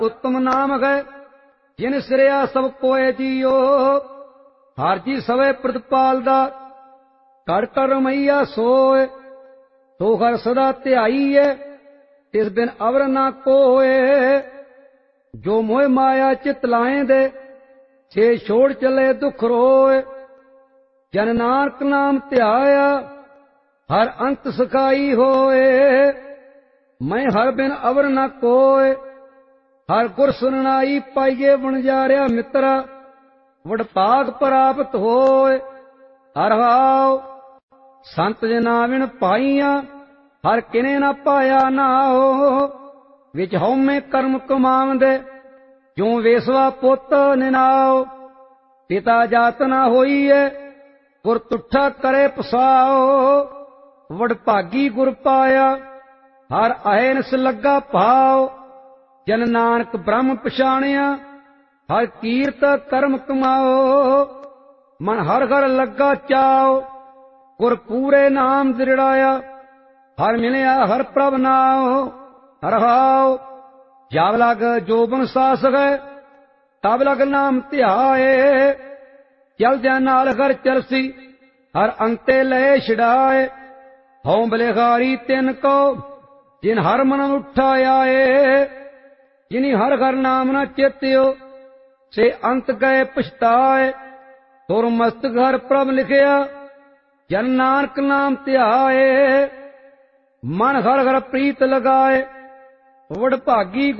उत्तम नाम है जिन सिरिया सब कोय जियो। हर जी सवे प्रतिपाल दा कर कर रमैया सोए। तो हर सदा ध्याईए तिस बिन अवर ना कोय। जो मोह माया चित लाए दे छे छोड़ चले दुख रोए। जन नानक नाम ध्याया हर अंत सखाई होए। मैं हर बिन अवर न कोय। हर गुर सुननाई पाइये वणजारिया मित्रा। वडभाग प्राप्त होए। हर हाव संत जना विण पाइया हर किने न पाया नाओ। विच हउमे कर्म कमावंदे जो वेसवा पुत निनाओ। पिता जात न होईए गुर तुठा करे पसाओ। वडभागी गुर पाया हर अहनस लगा भाव। जन नानक ब्रह्म पछाणिया हर कीरत कर्म कमाओ। मन हर घर लगा चाओ गुर पूरे नाम दृढ़ाया। हर मिलिया हर प्रभ नाओ। हर हाव जब लग जोबन सास है तब लग नाम ध्याए। चलद्या नाल घर चलसी हर अंते ले छड़ाए। हौं बलिहारी तिन को जिन हर मन उठाए। जिनी हर घर नाम न चेत्यो से अंत गए पछताए। तुर मस्तक हर प्रभ लिखिया जन नानक नाम ध्याए। मन हर हर प्रीत लगाए। वडभागी